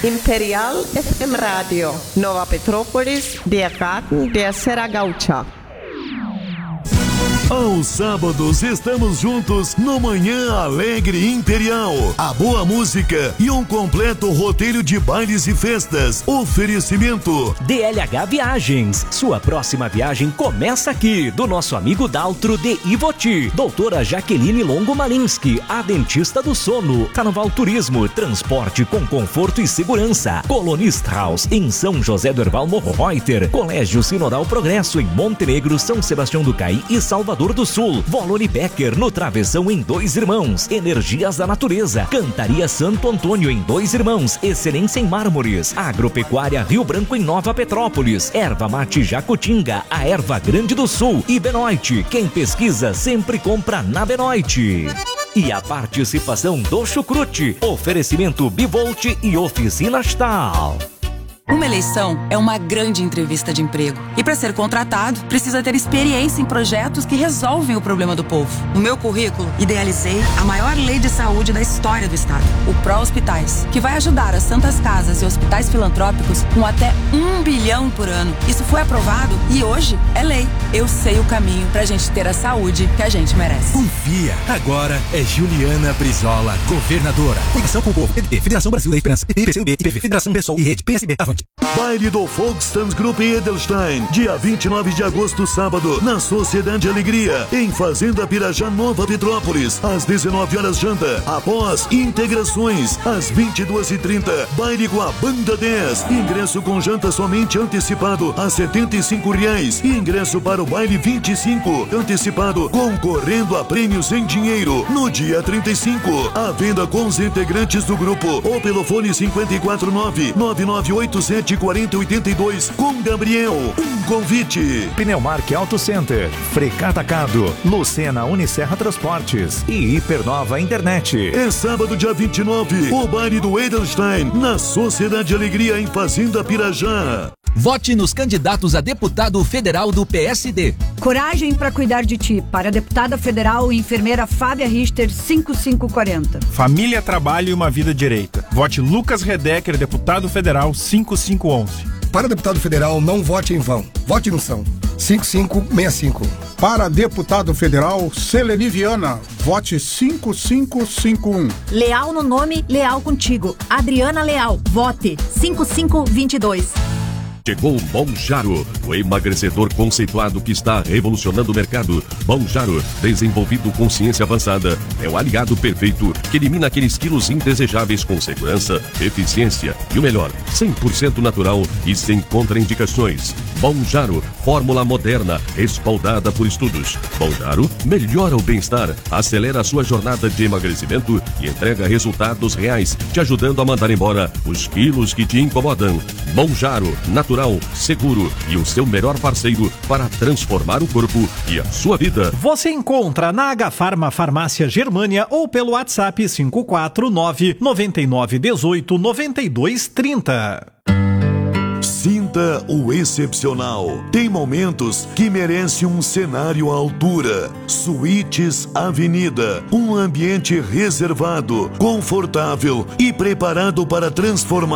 Imperial FM Radio, Nova Petrópolis, DH, de Serra Gaúcha. Aos sábados estamos juntos no Manhã Alegre Imperial. A boa música e um completo roteiro de bailes e festas. Oferecimento DLH Viagens. Sua próxima viagem começa aqui, do nosso amigo Daltro de Ivoti. Doutora Jaqueline Longo Malinski, a dentista do sono. Carnaval Turismo, transporte com conforto e segurança. Colonist House, em São José do Herval Morro Reuter. Colégio Sinodal Progresso, em Montenegro, São Sebastião do Caí e Salvador do Sul. Volone Becker, no Travessão, em Dois Irmãos. Energias da Natureza. Cantaria Santo Antônio, em Dois Irmãos. Excelência em mármores. Agropecuária Rio Branco, em Nova Petrópolis. Erva Mate Jacutinga, a erva grande do sul. E Benoit, quem pesquisa sempre compra na Benoit. E a participação do Chucrute. Oferecimento Bivolt e Oficina Stahl. Uma eleição é uma grande entrevista de emprego. E para ser contratado, precisa ter experiência em projetos que resolvem o problema do povo. No meu currículo, idealizei a maior lei de saúde da história do estado, o Pró-Hospitais, que vai ajudar as santas casas e hospitais filantrópicos com até 1 bilhão por ano. Isso foi aprovado e hoje é lei. Eu sei o caminho pra gente ter a saúde que a gente merece. Confia. Agora é Juliana Brizola, governadora. Conexão com o povo. PDT, Federação Brasileira da Esperança. PCB, IPV, Federação Pessoal e Rede PSB. Avante. Baile do Volkstanz Group em Edelstein, dia 29 de agosto, sábado, na Sociedade Alegria, em Fazenda Pirajá, Nova Petrópolis, às 19 horas janta, após integrações, às 22h30, baile com a Banda 10, ingresso com janta somente antecipado a R$75, e ingresso para o baile 25, antecipado, concorrendo a prêmios em dinheiro, no dia 35, a venda com os integrantes do grupo, ou pelo fone 549-9987-4082, com Gabriel. Um convite. Pneumark Auto Center, Freca Atacado, Lucena Unicerra Transportes e Hipernova Internet. É sábado, dia 29, o baile do Edelstein, na Sociedade Alegria, em Fazenda Pirajá. Vote nos candidatos a deputado federal do PSD. Coragem para cuidar de ti. Para deputada federal, enfermeira Fábia Richter, 5540. Família, trabalho e uma vida direita. Vote Lucas Redecker, deputado federal, 5511. Para deputado federal, não vote em vão. Vote no São. 5565. Para deputado federal, Seleni Viana, vote 5551. Leal no nome, leal contigo. Adriana Leal, vote 5522. Chegou Monjaro, o emagrecedor conceituado que está revolucionando o mercado. Monjaro, desenvolvido com ciência avançada, é o aliado perfeito que elimina aqueles quilos indesejáveis com segurança, eficiência e o melhor, 100% natural e sem contraindicações. Monjaro, fórmula moderna, respaldada por estudos. Monjaro melhora o bem-estar, acelera a sua jornada de emagrecimento e entrega resultados reais, te ajudando a mandar embora os quilos que te incomodam. Monjaro, natural, seguro e o seu melhor parceiro para transformar o corpo e a sua vida. Você encontra na H-Farma Farmácia Germânia ou pelo WhatsApp 549-9918-9230. Sinta o excepcional. Tem momentos que merecem um cenário à altura. Suítes Avenida, um ambiente reservado, confortável e preparado para transformar